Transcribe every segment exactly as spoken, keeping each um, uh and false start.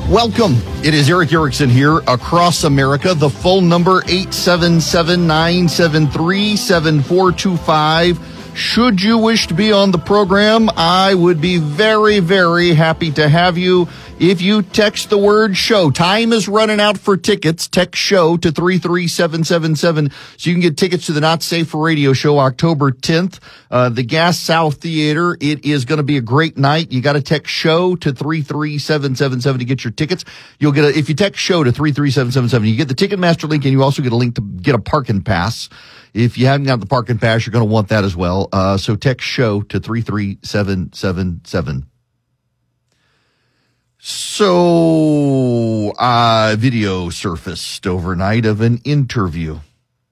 Welcome. It is Erick Erickson here across America. The phone number eight seven seven, nine seven three, seven four two five. Should you wish to be on the program, I would be very, very happy to have you if you text the word show. Time is running out for tickets. Text show to three three seven seven seven so you can get tickets to the Not Safe for Radio show October tenth. Uh, the Gas South Theater. It is going to be a great night. You got to text show to three three seven seven seven to get your tickets. You'll get a, if you text show to three three seven seven seven, you get the Ticketmaster link and you also get a link to get a parking pass. If you haven't got the parking pass, you're going to want that as well. Uh, so text show to three three seven seven seven. So, uh, video surfaced overnight of an interview.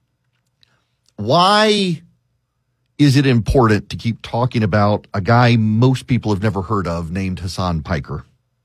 Why is it important to keep talking about a guy most people have never heard of named Hasan Piker?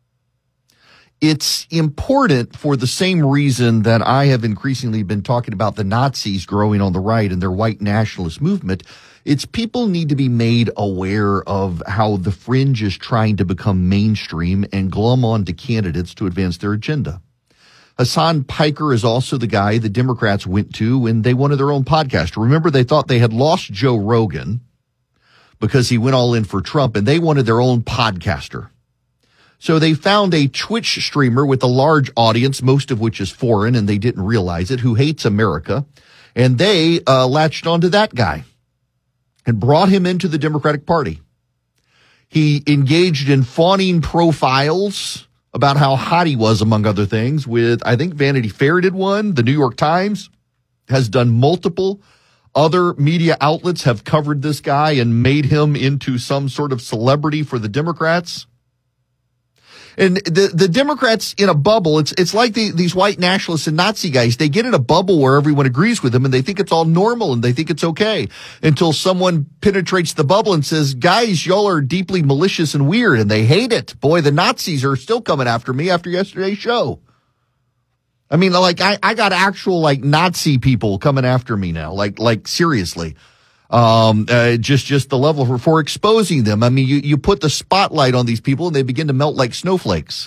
It's important for the same reason that I have increasingly been talking about the Nazis growing on the right and their white nationalist movement. It's people need to be made aware of how the fringe is trying to become mainstream and glom onto candidates to advance their agenda. Hasan Piker is also the guy the Democrats went to when they wanted their own podcast. Remember, they thought they had lost Joe Rogan because he went all in for Trump, and they wanted their own podcaster. So they found a Twitch streamer with a large audience, most of which is foreign, and they didn't realize it, who hates America. And they uh, latched onto that guy and brought him into the Democratic Party. He engaged in fawning profiles about how hot he was, among other things, with, I think Vanity Fair did one. The New York Times has done multiple. Other media outlets have covered this guy and made him into some sort of celebrity for the Democrats. And the, the Democrats in a bubble, it's it's like the, these white nationalists and Nazi guys. They get in a bubble where everyone agrees with them and they think it's all normal and they think it's okay until someone penetrates the bubble and says, guys, y'all are deeply malicious and weird, and they hate it. Boy, the Nazis are still coming after me after yesterday's show. I mean, like, I, I got actual, like, Nazi people coming after me now, like, like seriously. Um, uh, just, just the level for, for exposing them. I mean, you, you put the spotlight on these people and they begin to melt like snowflakes.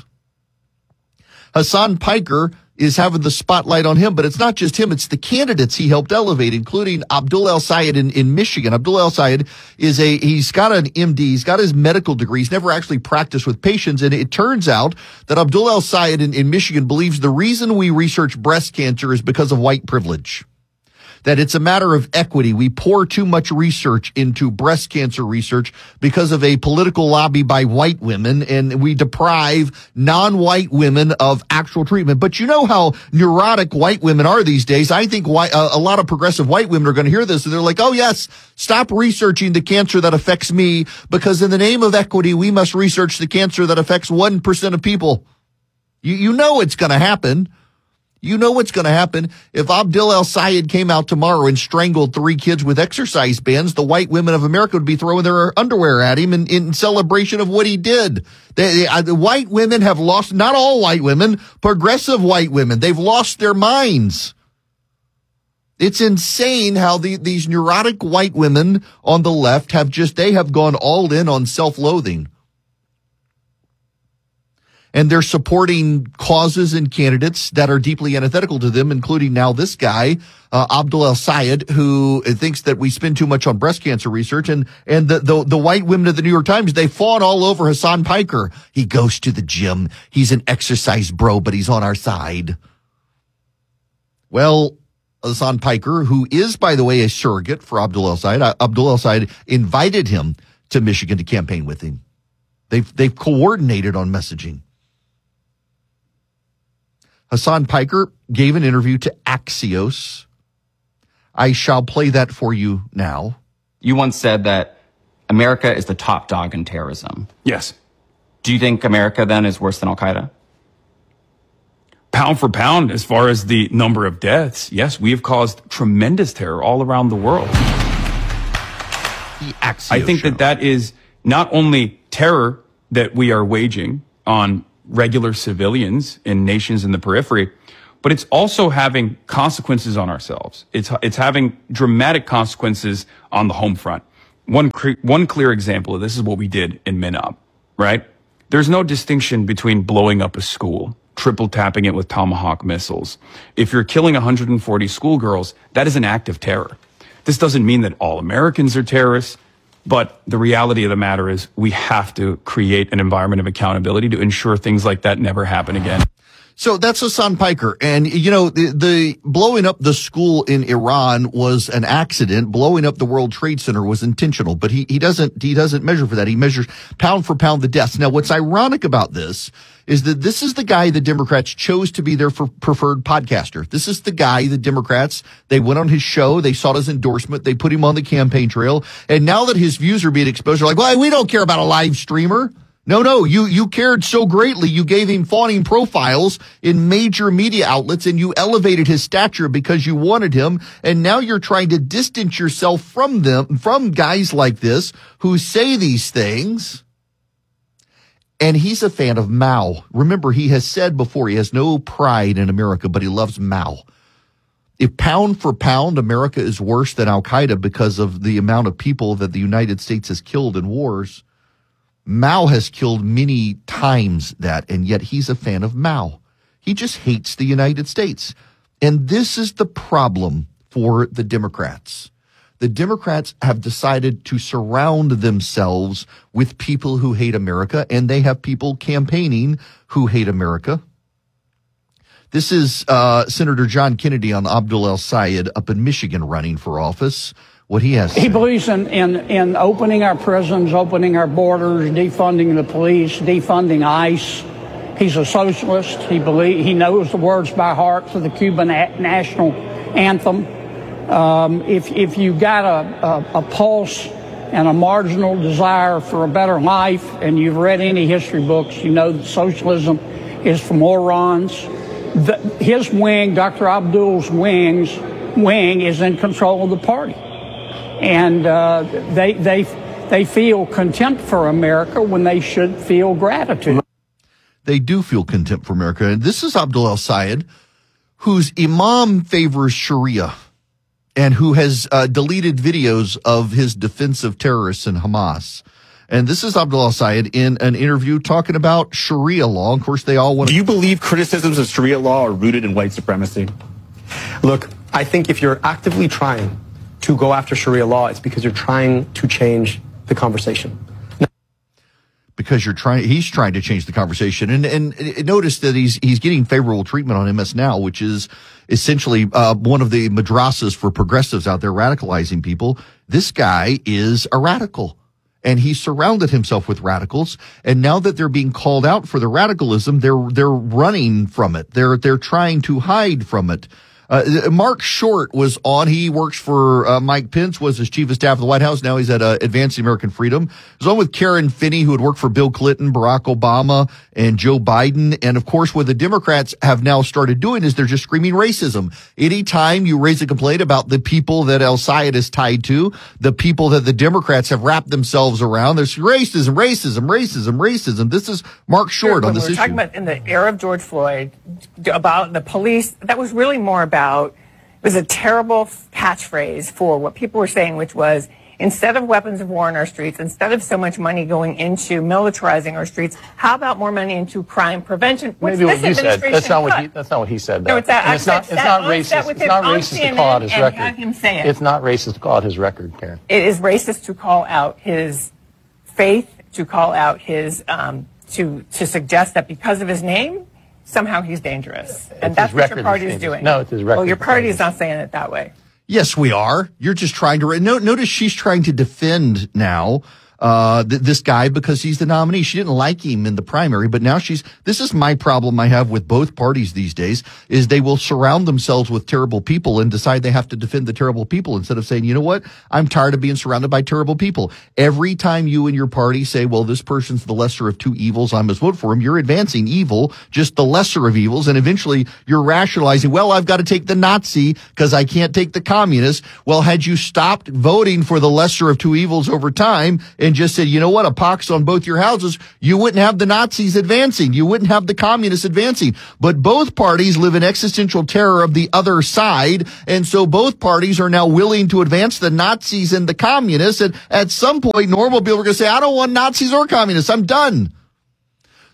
Hasan Piker is having the spotlight on him, but it's not just him. It's the candidates he helped elevate, including Abdul El-Sayed in, in Michigan. Abdul El-Sayed is a, he's got an M D. He's got his medical degree. He's never actually practiced with patients. And it turns out that Abdul El-Sayed in, in Michigan believes the reason we research breast cancer is because of white privilege. That it's a matter of equity. We pour too much research into breast cancer research because of a political lobby by white women, and we deprive non-white women of actual treatment. But you know how neurotic white women are these days. I think white, uh, a lot of progressive white women are going to hear this, and they're like, oh, yes, stop researching the cancer that affects me, because in the name of equity, we must research the cancer that affects one percent of people. You, you know it's going to happen. You know what's going to happen. If Abdul El-Sayed came out tomorrow and strangled three kids with exercise bands, the white women of America would be throwing their underwear at him in, in celebration of what he did. They, they, uh, the white women have lost, not all white women, progressive white women. They've lost their minds. It's insane how the, these neurotic white women on the left have just, they have gone all in on self-loathing. And they're supporting causes and candidates that are deeply antithetical to them, including now this guy, uh, Abdul El-Sayed, who thinks that we spend too much on breast cancer research. And, and the, the, the white women of the New York Times, they fawn all over Hasan Piker. He goes to the gym. He's an exercise bro, but he's on our side. Well, Hasan Piker, who is, by the way, a surrogate for Abdul El-Sayed, uh, Abdul El-Sayed invited him to Michigan to campaign with him. They've, they've coordinated on messaging. Hasan Piker gave an interview to Axios. I shall play that for you now. You once said that America is the top dog in terrorism. Yes. Do you think America then is worse than Al-Qaeda? Pound for pound, as far as the number of deaths, yes, we have caused tremendous terror all around the world. The Axios I think show. that that is not only terror that we are waging on regular civilians in nations in the periphery, but it's also having consequences on ourselves. It's it's having dramatic consequences on the home front. One cre- one clear example of this is what we did in Minop, right? There's no distinction between blowing up a school, triple tapping it with Tomahawk missiles. If you're killing one hundred forty schoolgirls, that is an act of terror. This doesn't mean that all Americans are terrorists, but the reality of the matter is we have to create an environment of accountability to ensure things like that never happen again. So that's Hassan Piker. And, you know, the, the blowing up the school in Iran was an accident. Blowing up the World Trade Center was intentional, but he, he doesn't, he doesn't measure for that. He measures pound for pound the deaths. Now, what's ironic about this is that this is the guy the Democrats chose to be their for preferred podcaster. This is the guy the Democrats, they went on his show, they sought his endorsement, they put him on the campaign trail. And now that his views are being exposed, they're like, well, we don't care about a live streamer. No, no, you, you cared so greatly. You gave him fawning profiles in major media outlets and you elevated his stature because you wanted him. And now you're trying to distance yourself from them, from guys like this who say these things. And he's a fan of Mao. Remember, he has said before he has no pride in America, but he loves Mao. If pound for pound, America is worse than Al-Qaeda because of the amount of people that the United States has killed in wars, Mao has killed many times that, and yet he's a fan of Mao. He just hates the United States. And this is the problem for the Democrats. The Democrats have decided to surround themselves with people who hate America, and they have people campaigning who hate America. This is uh, Senator John Kennedy on Abdul El-Sayed up in Michigan running for office. What he has to He say. believes in, in, in opening our prisons, opening our borders, defunding the police, defunding ICE. He's a socialist. He believe, he knows the words by heart to the Cuban a- national anthem. Um, if, if you've got a, a, a pulse and a marginal desire for a better life, and you've read any history books, you know that socialism is for morons. The, his wing, Doctor Abdul's wings, wing, is in control of the party. And uh, they they they feel contempt for America when they should feel gratitude. They do feel contempt for America. And this is Abdul El-Sayed, whose imam favors Sharia and who has uh, deleted videos of his defense of terrorists and Hamas. And this is Abdul El-Sayed in an interview talking about Sharia law. Of course, they all want to... Do you believe criticisms of Sharia law are rooted in white supremacy? Look, I think if you're actively trying to go after Sharia law, it's because you're trying to change the conversation. No. Because you're trying, he's trying to change the conversation. And, and notice that he's, he's getting favorable treatment on M S Now, which is essentially, uh, one of the madrasas for progressives out there radicalizing people. This guy is a radical. And he surrounded himself with radicals. And now that they're being called out for the radicalism, they're, they're running from it. They're, they're trying to hide from it. Uh, Mark Short was on. He works for uh, Mike Pence, was his chief of staff of the White House. Now he's at uh, Advancing American Freedom. He was on with Karen Finney, who had worked for Bill Clinton, Barack Obama, and Joe Biden. And of course, what the Democrats have now started doing is they're just screaming racism. Anytime you raise a complaint about the people that El-Sayed is tied to, the people that the Democrats have wrapped themselves around, there's racism, racism, racism, racism. This is Mark Short when on this we were issue. talking about in the era of George Floyd, about the police, that was really more about About, it was a terrible catchphrase for what people were saying, which was, instead of weapons of war in our streets, instead of so much money going into militarizing our streets, how about more money into crime prevention? Maybe what you said. That's not what he. That's not what he said. Though. No, it's that. It's not. It's not racist. It's not racist to call out his record. Have him say it. It's not racist to call out his record, Karen. It is racist to call out his faith, to call out his, um, to to suggest that because of his name, somehow he's dangerous. And It's that's his what your record party is is doing. No, it's his record. Well, your party is not saying it that way. Yes, we are. You're just trying to, no, notice she's trying to defend now, uh, th- this guy because he's the nominee. She didn't like him in the primary, but now she's, this is my problem I have with both parties these days, is they will surround themselves with terrible people and decide they have to defend the terrible people instead of saying, you know what? I'm tired of being surrounded by terrible people. Every time you and your party say, well, this person's the lesser of two evils, I must vote for him, you're advancing evil, just the lesser of evils. And eventually you're rationalizing, well, I've got to take the Nazi because I can't take the communist. Well, had you stopped voting for the lesser of two evils over time and just said, you know what, a pox on both your houses, you wouldn't have the Nazis advancing. You wouldn't have the communists advancing. But both parties live in existential terror of the other side. And so both parties are now willing to advance the Nazis and the communists. And at some point, normal people are going to say, I don't want Nazis or communists. I'm done.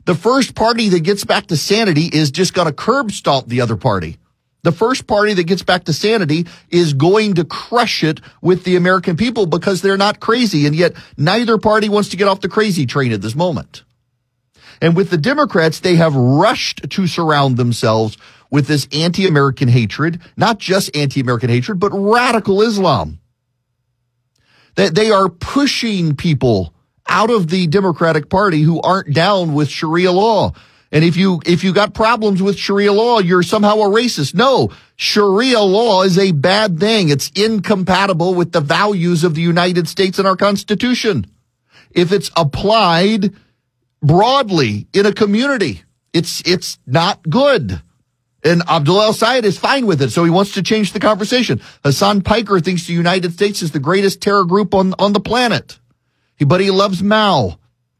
The first party that gets back to sanity is just going to curb stomp the other party. The first party that gets back to sanity is going to crush it with the American people because they're not crazy. And yet neither party wants to get off the crazy train at this moment. And with the Democrats, they have rushed to surround themselves with this anti-American hatred, not just anti-American hatred, but radical Islam. That they are pushing people out of the Democratic Party who aren't down with Sharia law. And if you, if you got problems with Sharia law, you're somehow a racist. No, Sharia law is a bad thing. It's incompatible with the values of the United States and our Constitution. If it's applied broadly in a community, it's, it's not good. And Abdullah al-Sayed is fine with it, so he wants to change the conversation. Hassan Piker thinks the United States is the greatest terror group on, on the planet. He, but he loves Mao.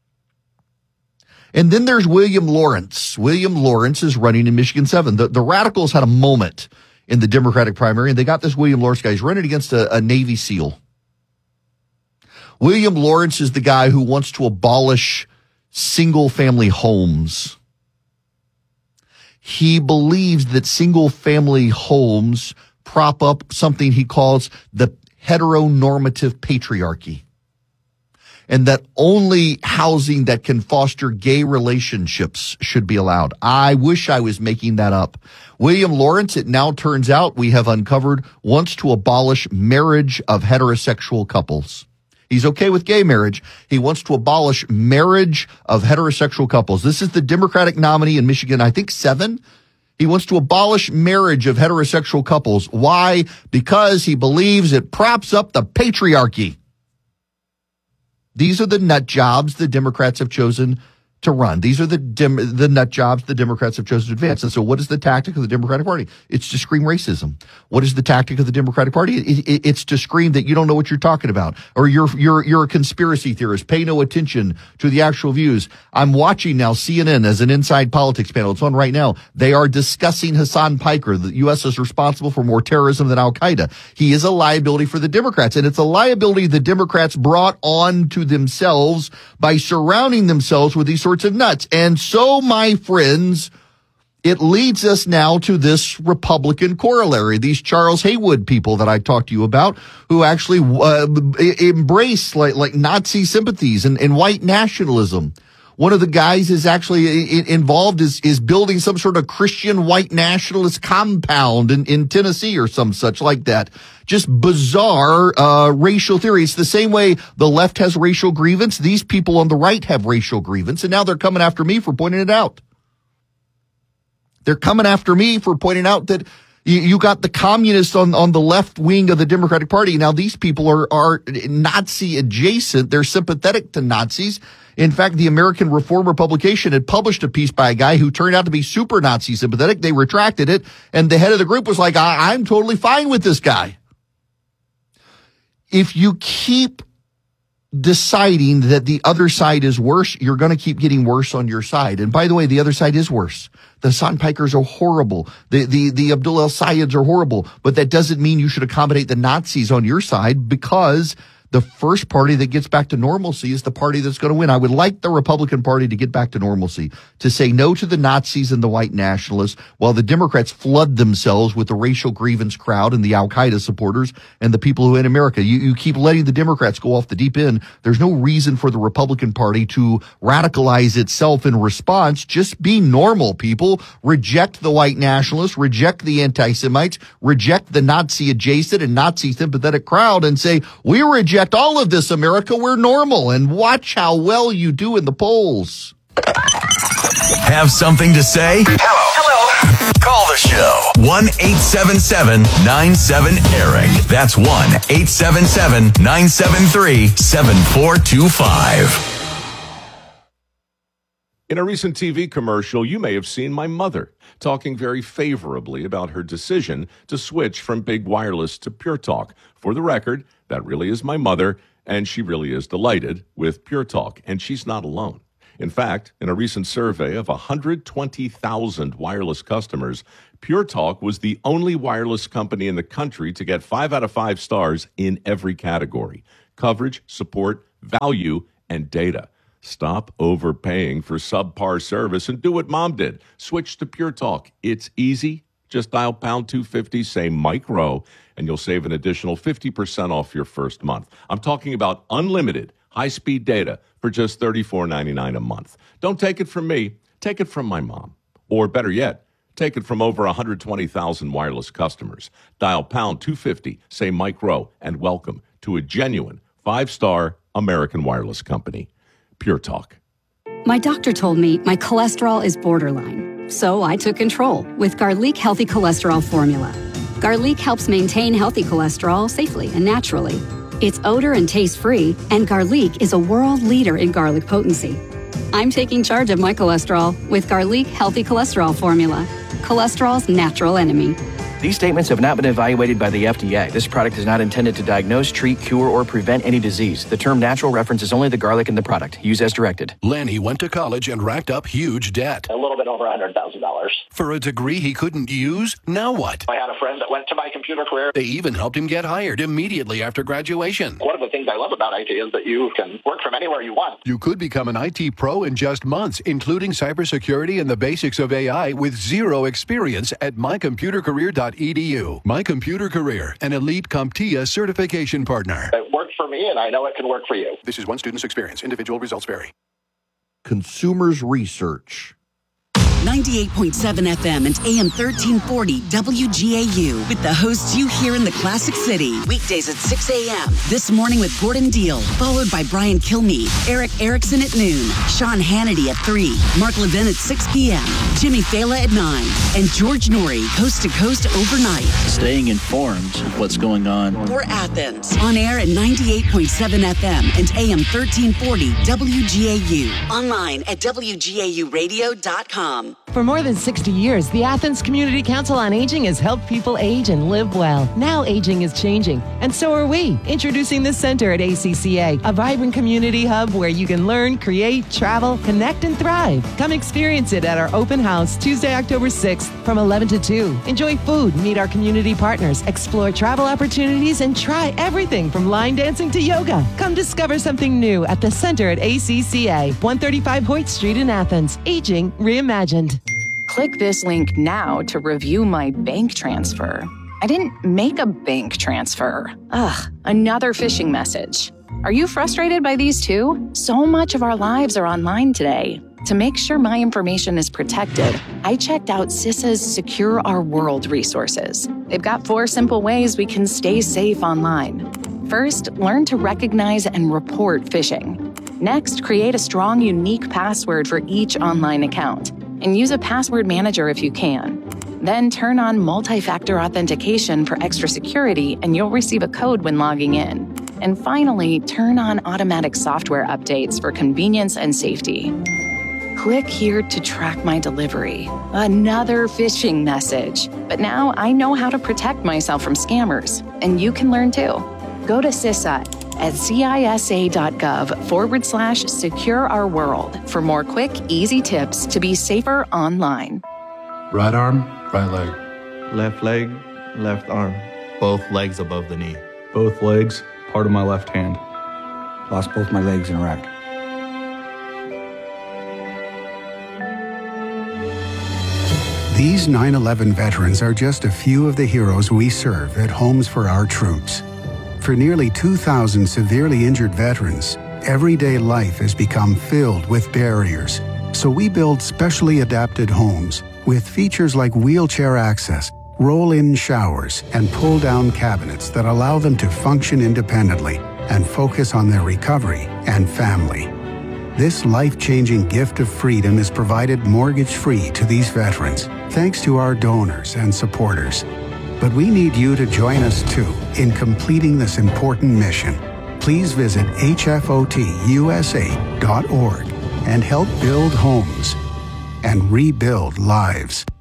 And then there's William Lawrence. William Lawrence is running in Michigan seven. The, the radicals had a moment in the Democratic primary, and they got this William Lawrence guy. He's running against a, a Navy SEAL. William Lawrence is the guy who wants to abolish single-family homes. He believes that single-family homes prop up something he calls the heteronormative patriarchy, and that only housing that can foster gay relationships should be allowed. I wish I was making that up. William Lawrence, it now turns out we have uncovered, wants to abolish marriage of heterosexual couples. He's okay with gay marriage. He wants to abolish marriage of heterosexual couples. This is the Democratic nominee in Michigan, I think seven. He wants to abolish marriage of heterosexual couples. Why? Because he believes it props up the patriarchy. These are the nut jobs the Democrats have chosen to run. These are the dem- the nut jobs the Democrats have chosen to advance. And so what is the tactic of the Democratic Party? It's to scream racism. What is the tactic of the Democratic Party? It, it, it's to scream that you don't know what you're talking about, or you're you're you're a conspiracy theorist. Pay no attention to the actual views. I'm watching now C N N as an inside politics panel. It's on right now. They are discussing Hassan Piker. The U S is responsible for more terrorism than Al-Qaeda. He is a liability for the Democrats, and it's a liability the Democrats brought on to themselves by surrounding themselves with these sorts of nuts. And so, my friends, it leads us now to this Republican corollary, these Charles Haywood people that I talked to you about, who actually uh, embrace like, like Nazi sympathies and, and white nationalism. One of the guys is actually involved is, is building some sort of Christian white nationalist compound in, in Tennessee or some such like that. Just bizarre, uh, racial theory. It's the same way the left has racial grievance. These people on the right have racial grievance, and now they're coming after me for pointing it out. They're coming after me for pointing out that you, you got the communists on, on the left wing of the Democratic Party. Now these people are, are Nazi adjacent. They're sympathetic to Nazis. In fact, the American Reformer publication had published a piece by a guy who turned out to be super Nazi sympathetic. They retracted it, and the head of the group was like, I, I'm totally fine with this guy. If you keep deciding that the other side is worse, you're going to keep getting worse on your side. And by the way, the other side is worse. The Hassan Pikers are horrible. The, the, the Abdullah al-Sayeds are horrible. But that doesn't mean you should accommodate the Nazis on your side, because the first party that gets back to normalcy is the party that's going to win. I would like the Republican Party to get back to normalcy, to say no to the Nazis and the white nationalists, while the Democrats flood themselves with the racial grievance crowd and the Al-Qaeda supporters and the people who in America. You, you keep letting the Democrats go off the deep end. There's no reason for the Republican Party to radicalize itself in response. Just be normal, people. Reject the white nationalists, reject the anti-Semites, reject the Nazi adjacent and Nazi sympathetic crowd, and say, we reject all of this, America. We're normal, and watch how well you do in the polls. Have something to say? Hello. Hello. Call the show. one eight seven seven nine seven Eric. That's one eight seven seven nine seven three seven four two five. In a recent T V commercial, you may have seen my mother talking very favorably about her decision to switch from Big Wireless to Pure Talk. For the record, that really is my mother, and she really is delighted with Pure Talk, and she's not alone. In fact, in a recent survey of one hundred twenty thousand wireless customers, Pure Talk was the only wireless company in the country to get five out of five stars in every category: coverage, support, value, and data. Stop overpaying for subpar service and do what Mom did. Switch to Pure Talk. It's easy. Just dial pound two fifty, say Mike Rowe, and you'll save an additional fifty percent off your first month. I'm talking about unlimited high-speed data for just thirty-four ninety-nine a month. Don't take it from me. Take it from my mom. Or better yet, take it from over one hundred twenty thousand wireless customers. Dial pound two fifty, say Mike Rowe, and welcome to a genuine five-star American wireless company. Pure Talk. My doctor told me my cholesterol is borderline, so I took control with Garlic Healthy Cholesterol Formula. Garlic helps maintain healthy cholesterol safely and naturally. It's odor and taste-free, and Garlic is a world leader in garlic potency. I'm taking charge of my cholesterol with Garlic Healthy Cholesterol Formula, cholesterol's natural enemy. These statements have not been evaluated by the F D A. This product is not intended to diagnose, treat, cure, or prevent any disease. The term natural references only the garlic in the product. Use as directed. Lenny went to college and racked up huge debt. A little bit over one hundred thousand dollars. For a degree he couldn't use? Now what? I had a friend that went to My Computer Career. They even helped him get hired immediately after graduation. One of the things I love about I T is that you can work from anywhere you want. You could become an I T pro in just months, including cybersecurity and the basics of A I with zero experience at my computer career dot e d u. My Computer Career, an elite CompTIA certification partner. It worked for me, and I know it can work for you. This is one student's experience. Individual results vary. Consumers Research. ninety-eight point seven F M and A M thirteen forty W G A U with the hosts you hear in the Classic City. Weekdays at six a.m. This morning with Gordon Deal, followed by Brian Kilmeade, Eric Erickson at noon, Sean Hannity at three, Mark Levin at six p.m., Jimmy Fallon at nine, and George Norrie, coast to coast overnight. Staying informed of what's going on. For Athens, on air at ninety-eight point seven F M and A M thirteen forty W G A U. Online at W G A U radio dot com. For more than sixty years, the Athens Community Council on Aging has helped people age and live well. Now aging is changing, and so are we. Introducing the Center at A C C A, a vibrant community hub where you can learn, create, travel, connect, and thrive. Come experience it at our open house Tuesday, October sixth from eleven to two. Enjoy food, meet our community partners, explore travel opportunities, and try everything from line dancing to yoga. Come discover something new at the Center at A C C A, one thirty-five Hoyt Street in Athens. Aging reimagined. Click this link now to review my bank transfer. I didn't make a bank transfer. Ugh, another phishing message. Are you frustrated by these too? So much of our lives are online today. To make sure my information is protected, I checked out CISA's Secure Our World resources. They've got four simple ways we can stay safe online. First, learn to recognize and report phishing. Next, create a strong, unique password for each online account, and use a password manager if you can. Then turn on multi-factor authentication for extra security, and you'll receive a code when logging in. And finally, turn on automatic software updates for convenience and safety. Click here to track my delivery. Another phishing message. But now I know how to protect myself from scammers, and you can learn too. Go to CISA at cisa.gov forward slash secure our world for more quick, easy tips to be safer online. Right arm, right leg. Left leg, left arm. Both legs above the knee. Both legs, part of my left hand. Lost both my legs in Iraq. These nine eleven veterans are just a few of the heroes we serve at Homes for Our Troops. For nearly two thousand severely injured veterans, everyday life has become filled with barriers. So we build specially adapted homes with features like wheelchair access, roll-in showers, and pull-down cabinets that allow them to function independently and focus on their recovery and family. This life-changing gift of freedom is provided mortgage-free to these veterans, thanks to our donors and supporters. But we need you to join us too in completing this important mission. Please visit H F O T U S A dot org and help build homes and rebuild lives.